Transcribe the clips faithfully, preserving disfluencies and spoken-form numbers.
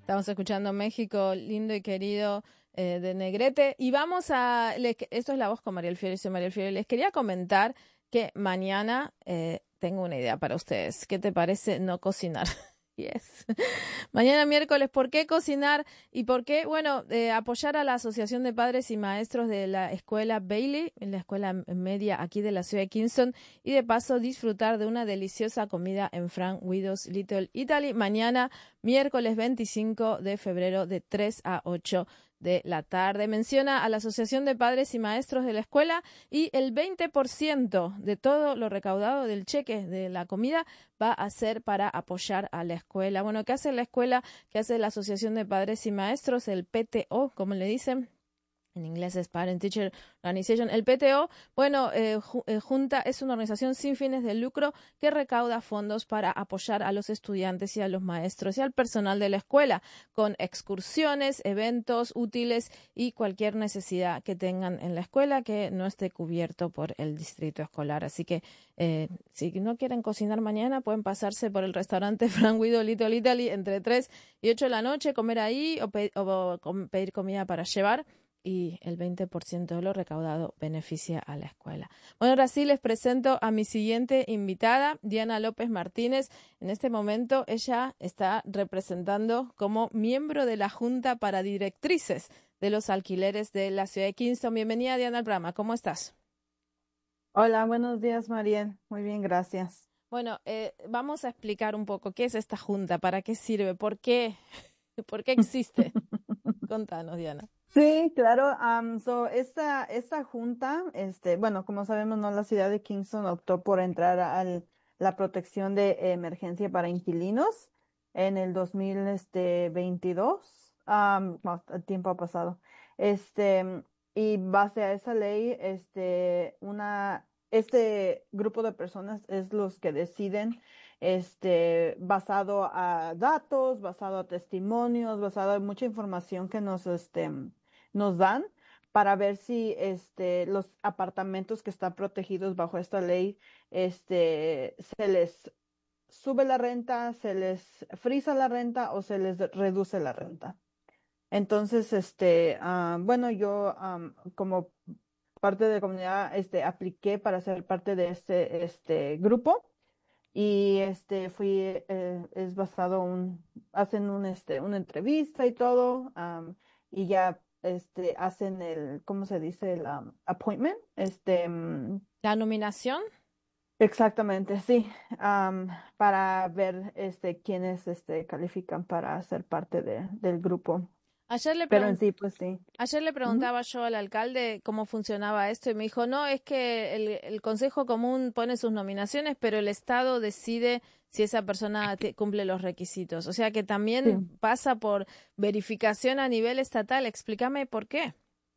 Estamos escuchando México, lindo y querido, eh, de Negrete. Y vamos a... les- esto es La Voz con Mariel Fiore. Soy Mariel Fiore. Les quería comentar que mañana eh, tengo una idea para ustedes. ¿Qué te parece no cocinar? Yes. Mañana miércoles, ¿por qué cocinar? Y por qué, bueno, eh, apoyar a la Asociación de Padres y Maestros de la Escuela Bailey, en la escuela media aquí de la ciudad de Kingston, y de paso disfrutar de una deliciosa comida en Frank Widow's Little Italy mañana, miércoles veinticinco de febrero, de tres a ocho de la tarde. Menciona a la Asociación de Padres y Maestros de la escuela, y el veinte por ciento de todo lo recaudado del cheque de la comida va a ser para apoyar a la escuela. Bueno, ¿qué hace la escuela? ¿Qué hace la Asociación de Padres y Maestros? El P T O, como le dicen. En inglés es Parent Teacher Organization. El P T O, bueno, eh, ju- eh, junta, es una organización sin fines de lucro que recauda fondos para apoyar a los estudiantes y a los maestros y al personal de la escuela con excursiones, eventos útiles y cualquier necesidad que tengan en la escuela que no esté cubierto por el distrito escolar. Así que eh, si no quieren cocinar mañana, pueden pasarse por el restaurante Frank Widow Little Italy entre tres y ocho de la noche, comer ahí o, pe- o com- pedir comida para llevar, y el veinte por ciento de lo recaudado beneficia a la escuela. Bueno, ahora sí les presento a mi siguiente invitada, Diana López Martínez. En este momento ella está representando como miembro de la Junta para Directrices de los Alquileres de la ciudad de Kingston. Bienvenida, Diana, al programa. ¿Cómo estás? Hola, buenos días, Mariel. Muy bien, gracias. Bueno, eh, vamos a explicar un poco qué es esta junta, para qué sirve, por qué, por qué existe. Contanos, Diana. Sí, claro. am, so, esta, esta junta, este, bueno, como sabemos, no, la ciudad de Kingston optó por entrar a la protección de emergencia para inquilinos en el dos mil este, veintidós. am, bueno, el tiempo ha pasado. Este, y base a esa ley, este, una, este grupo de personas es los que deciden, este, basado a datos, basado a testimonios, basado en mucha información que nos, este, nos dan para ver si este, los apartamentos que están protegidos bajo esta ley, este, se les sube la renta, se les frisa la renta o se les reduce la renta. Entonces, este, ah, bueno, yo am, como parte de la comunidad, este, apliqué para ser parte de este, este grupo y este, fui, eh, es basado un, hacen un, este, una entrevista y todo, am, y ya, este, hacen el, ¿cómo se dice? El am, appointment, este, mm, La nominación. exactamente, sí, am, para ver, este, quiénes, este, califican para ser parte de, del grupo. Ayer le Pero en pregunté sí, pues sí. Ayer le Ujú. preguntaba yo al alcalde cómo funcionaba esto y me dijo, no, es que el, el Consejo Común pone sus nominaciones, pero el Estado decide si esa persona te- cumple los requisitos. O sea que también Sí. pasa por verificación a nivel estatal. Explícame por qué.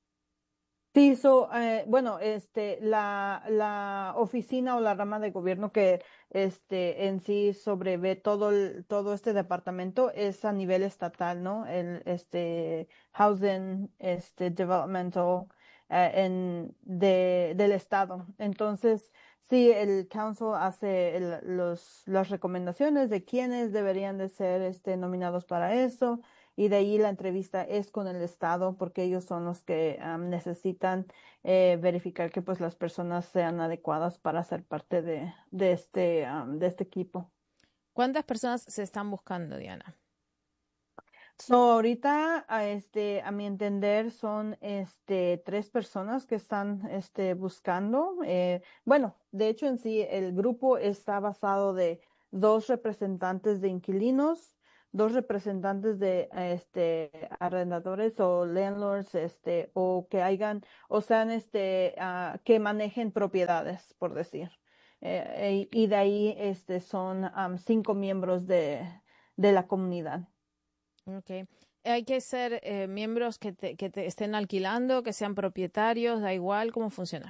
Sí, so, eh, bueno, este, la, la oficina o la rama de gobierno que este, en sí sobrevé todo, el- todo este departamento es a nivel estatal, ¿no? El este, Housing este, Developmental eh, en, de, del estado. Entonces, sí, el council hace el- los, las recomendaciones de quiénes deberían de ser este, nominados para eso. Y de ahí la entrevista es con el Estado porque ellos son los que am, necesitan eh, verificar que pues las personas sean adecuadas para ser parte de, de este, am, de este equipo. ¿Cuántas personas se están buscando, Diana? So, ahorita, a este, a mi entender, son este, tres personas que están este, buscando. Eh, bueno, de hecho, en sí, el grupo está basado de dos representantes de inquilinos, dos representantes de este, arrendadores o landlords, este, o que hayan, o sean, este, ah, que manejen propiedades, por decir. Eh, y y de ahí, este, son am, cinco miembros de, de la comunidad. Okay. Hay que ser eh, miembros que te, que te estén alquilando, que sean propietarios, da igual cómo funciona.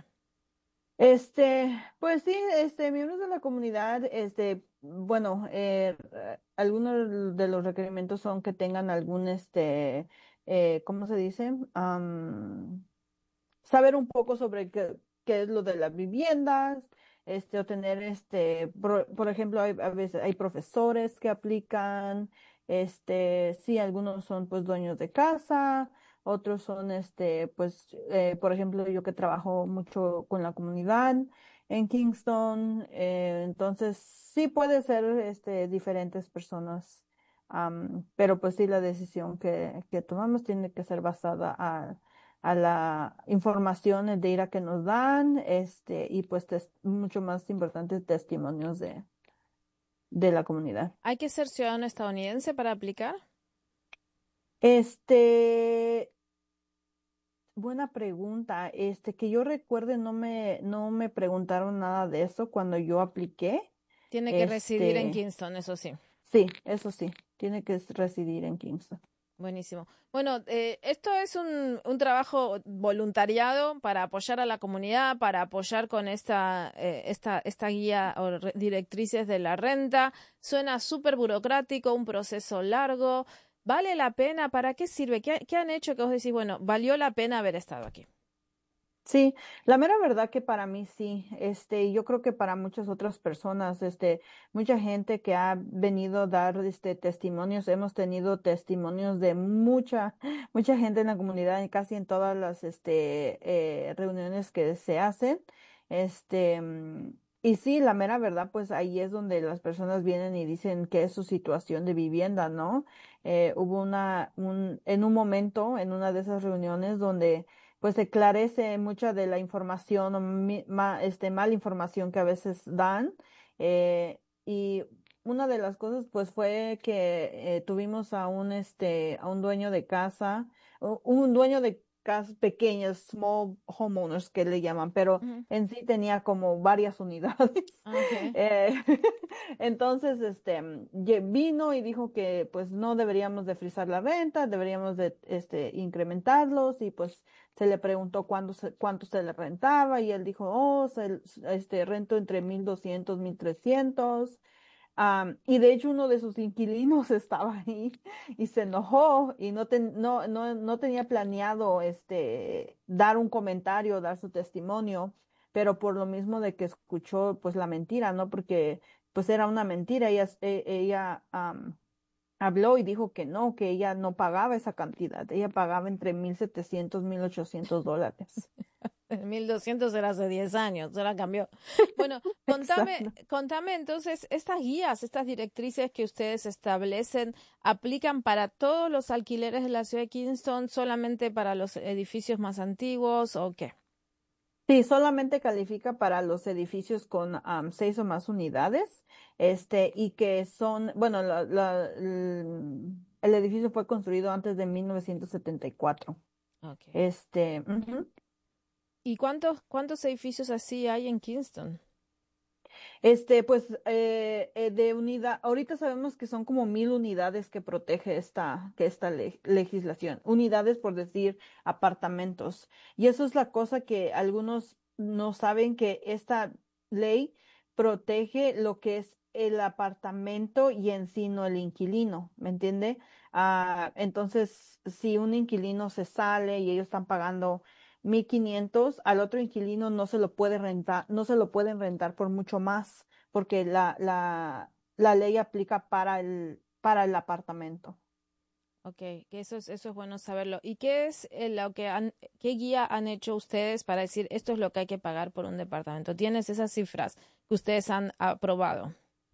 Este, pues sí, este, miembros de la comunidad, este, bueno, eh, eh, algunos de los requerimientos son que tengan algún, este, eh, ¿cómo se dice? Am, saber un poco sobre qué, qué es lo de las viviendas, este, o tener, este, por, por ejemplo, hay, a veces hay profesores que aplican, Este, sí, algunos son pues dueños de casa, otros son este, pues, eh, por ejemplo, yo que trabajo mucho con la comunidad en Kingston, eh, entonces sí puede ser este, diferentes personas, am, pero pues sí la decisión que, que tomamos tiene que ser basada a, a la información, el data que nos dan, este, y pues tes- mucho más importante, testimonios de, de la comunidad. ¿Hay que ser ciudadano estadounidense para aplicar? Este, buena pregunta. Este, que yo recuerde, no me, no me preguntaron nada de eso cuando yo apliqué. Tiene que residir en Este, Kingston, eso sí. sí, eso sí, tiene que s- residir en Kingston. Buenísimo. Bueno, eh, esto es un, un trabajo voluntariado para apoyar a la comunidad, para apoyar con esta, eh, esta, esta guía o re- directrices de la renta. Suena súper burocrático, un proceso largo. ¿Vale la pena? ¿Para qué sirve? ¿Qué, qué han hecho que vos decís, bueno, valió la pena haber estado aquí? Sí, la mera verdad que para mí sí, este, y yo creo que para muchas otras personas, este, mucha gente que ha venido a dar, este, testimonios, hemos tenido testimonios de mucha, mucha gente en la comunidad, y casi en todas las, este, eh, reuniones que se hacen, este, mm, y sí, la mera verdad, pues ahí es donde las personas vienen y dicen que es su situación de vivienda, ¿no? Eh, hubo una, un, en un momento, en una de esas reuniones donde pues esclarece mucha de la información o mi- ma- este, mala información que a veces dan. eh, y una de las cosas pues fue que eh, tuvimos a un, este, a un dueño de casa, u- un dueño de casas pequeñas, small homeowners que le llaman, pero Ujú. en sí tenía como varias unidades. Ok. Eh, entonces, este, lle- vino y dijo que pues no deberíamos de frizar la renta, deberíamos de, este, incrementarlos y pues se le preguntó cuándo se- cuánto se le rentaba y él dijo, oh, se- este, rento entre mil doscientos, mil trescientos. Am, y de hecho uno de sus inquilinos estaba ahí y se enojó y no, ten- no, no, no tenía planeado este, dar un comentario, dar su testimonio, pero por lo mismo de que escuchó pues la mentira, ¿no? Porque pues era una mentira, ella, e- ella am, habló y dijo que no, que ella no pagaba esa cantidad, ella pagaba entre mil setecientos mil ochocientos dólares. El mil doscientos era hace diez años, ahora cambió. Bueno, contame, Exacto. contame entonces, estas guías, estas directrices que ustedes establecen, ¿aplican para todos los alquileres de la ciudad de Kingston, solamente para los edificios más antiguos o qué? Sí, solamente califica para los edificios con am, seis o más unidades, este, y que son, bueno, la- la- el, el edificio fue construido antes de mil novecientos setenta y cuatro. Okay. Este, ujú. ¿Y cuántos, cuántos edificios así hay en Kingston? Este, pues, eh, eh, de unidad, ahorita sabemos que son como mil unidades que protege esta, que esta le- legislación. Unidades por decir apartamentos. Y eso es la cosa que algunos no saben que esta ley protege lo que es el apartamento y en sí no el inquilino, ¿me entiende? Ah, entonces, si un inquilino se sale y ellos están pagando mil quinientos, al otro inquilino no se lo puede rentar, no se lo pueden rentar por mucho más, porque la, la, la ley aplica para el, para el apartamento. Ok, que eso es, eso es bueno saberlo. ¿Y qué es eh, lo que han, qué guía han hecho ustedes para decir esto es lo que hay que pagar por un departamento? ¿Tienes esas cifras que ustedes han aprobado?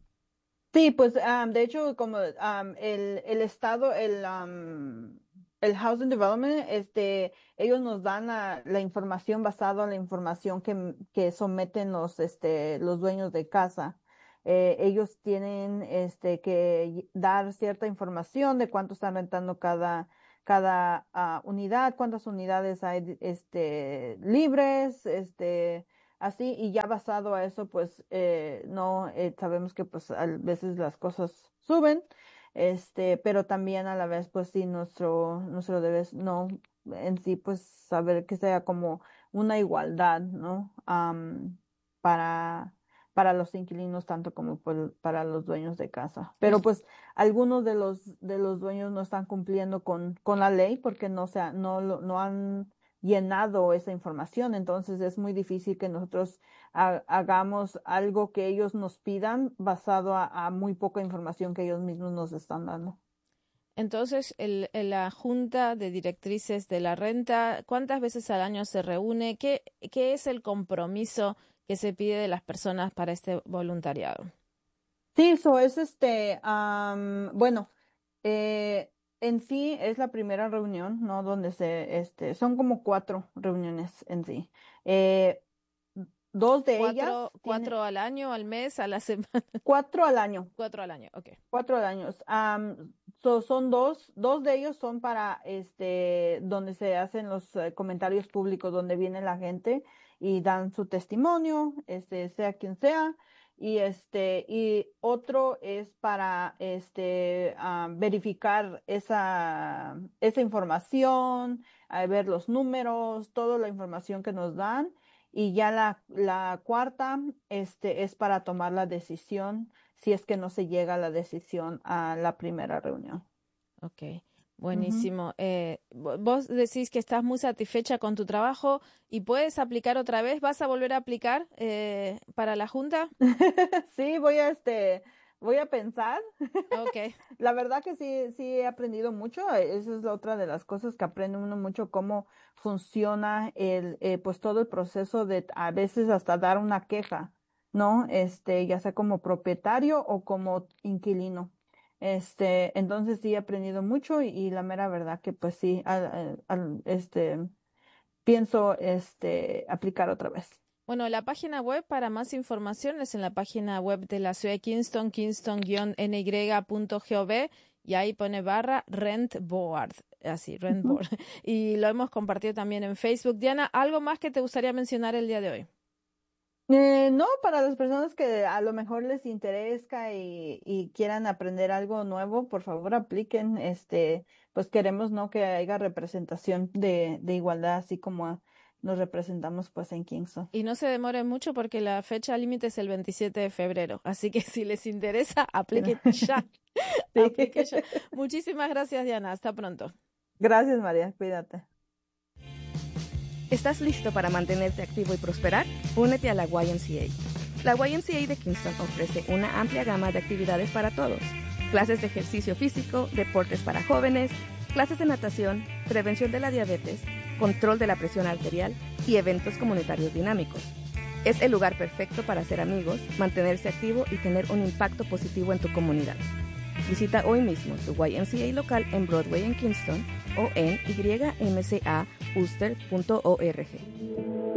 Sí, pues am, de hecho, como am, el, el estado, el, am, el Housing Development, este, ellos nos dan la, la información basada en la información que, que someten los, este, los dueños de casa. Eh, ellos tienen este, que dar cierta información de cuánto están rentando cada, cada ah, unidad, cuántas unidades hay este, libres, este así, y ya basado a eso, pues eh, no eh, sabemos que pues a veces las cosas suben, este, pero también a la vez, pues sí, nuestro, nuestro deber es no en sí, pues saber que sea como una igualdad, ¿no? Am, para, para los inquilinos, tanto como por- para los dueños de casa. Pero Us- pues algunos de los, de los dueños no están cumpliendo con, con la ley porque no se ha- no, lo- no han llenado esa información. Entonces es muy difícil que nosotros ha- hagamos algo que ellos nos pidan basado a, a muy poca información que ellos mismos nos están dando. Entonces, el, el- la Junta de Directrices de la Renta, ¿cuántas veces al año se reúne? ¿Qué, qué es el compromiso que se pide de las personas para este voluntariado? Sí, eso es este, am, bueno, eh, en sí es la primera reunión, ¿no? Donde se, este, son como cuatro reuniones en sí. Eh, Dos de ellas ¿Cuatro, tienen cuatro al año, al mes, a la semana? cuatro al año. Cuatro al año, ok. Cuatro años. Am, so- son dos, dos de ellos son para este, donde se hacen los eh, comentarios públicos, donde viene la gente y dan su testimonio, este, sea quien sea. Y este, y otro es para este am, verificar esa, esa información, a ver los números, toda la información que nos dan. Y ya la, la cuarta, este, es para tomar la decisión si es que no se llega a la decisión a la primera reunión. Ok, Ujú. buenísimo. Eh, vo- vos decís que estás muy satisfecha con tu trabajo y puedes aplicar otra vez. ¿Vas a volver a aplicar eh, para la Junta? Sí, voy a este, voy a pensar. Ok. La verdad que sí, sí he aprendido mucho. eh, Esa es la otra de las cosas que aprende uno mucho cómo funciona el, eh, pues todo el proceso de a veces hasta dar una queja, ¿no? Este, ya sea como propietario o como inquilino. Este, entonces sí he aprendido mucho y, y la mera verdad que pues sí, al- al- al- este, pienso este aplicar otra vez. Bueno, la página web para más información es en la página web de la ciudad de Kingston, kingston N Y punto gov, y ahí pone barra rent board, así, rent Ujú. board. Y lo hemos compartido también en Facebook. Diana, ¿algo más que te gustaría mencionar el día de hoy? Eh, no, para las personas que a lo mejor les interesa y, y quieran aprender algo nuevo, por favor apliquen. Este, pues queremos no que haya representación de, de igualdad, así como nos representamos pues en Kingston. Y no se demoren mucho porque la fecha límite es el veintisiete de febrero. Así que si les interesa, apliquen ya. Sí. Apliquen ya. Muchísimas gracias, Diana. Hasta pronto. Gracias, María. Cuídate. ¿Estás listo para mantenerte activo y prosperar? Únete a la Y M C A. La Y M C A de Kingston ofrece una amplia gama de actividades para todos. Clases de ejercicio físico, deportes para jóvenes, clases de natación, prevención de la diabetes, control de la presión arterial y eventos comunitarios dinámicos. Es el lugar perfecto para hacer amigos, mantenerse activo y tener un impacto positivo en tu comunidad. Visita hoy mismo tu Y M C A local en Broadway en Kingston o en y m c a worcester punto org.